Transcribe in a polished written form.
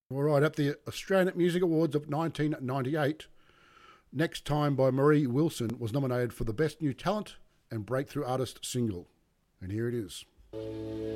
All right, at the Australian Music Awards of 1998, Next Time by Marie Wilson was nominated for the Best New Talent and Breakthrough Artist Single. And here it is.